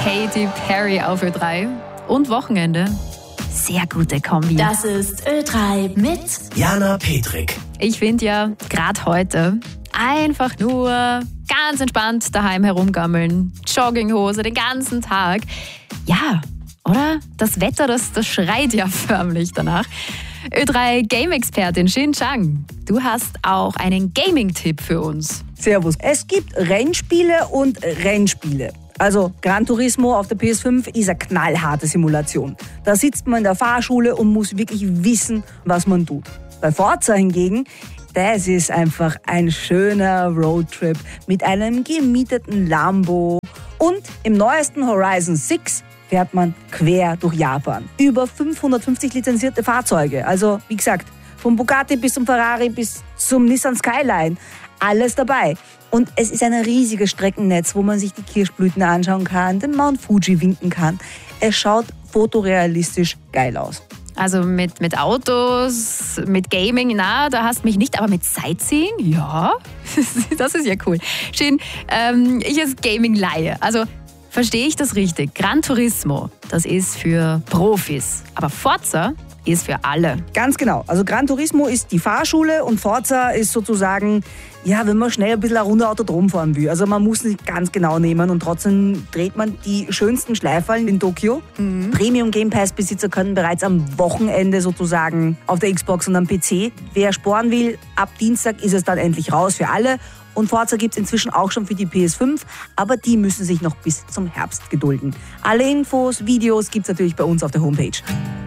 Katy Perry auf Ö3 und Wochenende. Sehr gute Kombi. Das ist Ö3 mit Jana Petrik. Ich finde ja, gerade heute, einfach nur ganz entspannt daheim herumgammeln. Jogginghose den ganzen Tag. Ja, oder? Das Wetter, das schreit ja förmlich danach. Ö3 Game-Expertin Xin Chang, du hast auch einen Gaming-Tipp für uns. Servus. Es gibt Rennspiele und Rennspiele. Also Gran Turismo auf der PS5 ist eine knallharte Simulation. Da sitzt man in der Fahrschule und muss wirklich wissen, was man tut. Bei Forza hingegen, das ist einfach ein schöner Roadtrip mit einem gemieteten Lambo. Und im neuesten Horizon 6 fährt man quer durch Japan. Über 550 lizenzierte Fahrzeuge. Also wie gesagt, vom Bugatti bis zum Ferrari bis zum Nissan Skyline. Alles dabei. Und es ist ein riesiges Streckennetz, wo man sich die Kirschblüten anschauen kann, den Mount Fuji winken kann. Es schaut fotorealistisch geil aus. Also mit Autos, mit Gaming, na, da hast mich nicht, aber mit Sightseeing, ja, das ist ja cool. Schön, ich als Gaming-Laie, also verstehe ich das richtig? Gran Turismo, das ist für Profis, aber Forza ist für alle. Ganz genau. Also Gran Turismo ist die Fahrschule und Forza ist sozusagen, ja, wenn man schnell ein bisschen eine Runde Autodrom fahren will. Also man muss nicht ganz genau nehmen und trotzdem dreht man die schönsten Schleiferl in Tokio. Premium Game Pass Besitzer können bereits am Wochenende sozusagen auf der Xbox und am PC. Wer sporen will, ab Dienstag ist es dann endlich raus für alle. Und Forza gibt es inzwischen auch schon für die PS5, aber die müssen sich noch bis zum Herbst gedulden. Alle Infos, Videos gibt es natürlich bei uns auf der Homepage.